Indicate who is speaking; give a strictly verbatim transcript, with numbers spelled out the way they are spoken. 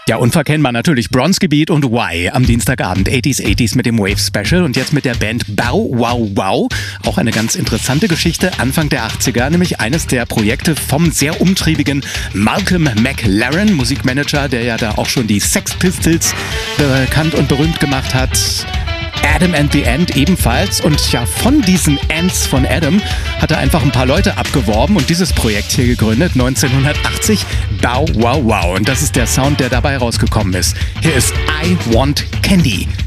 Speaker 1: Ja, unverkennbar natürlich Bronzegebiet und Why am Dienstagabend. achtziger achtziger mit dem Wave Special und jetzt mit der Band Bow Wow Wow. Auch eine ganz interessante Geschichte Anfang der achtziger, nämlich eines der Projekte vom sehr umtriebigen Malcolm McLaren, Musikmanager, der ja da auch schon die Sex Pistols bekannt und berühmt gemacht hat. Adam and the Ant ebenfalls. Und ja, von diesen Ants von Adam hat er einfach ein paar Leute abgeworben und dieses Projekt hier gegründet, neunzehnhundertachtzig, Bow Wow Wow. Und das ist der Sound, der dabei rausgekommen ist. Hier ist I Want Candy.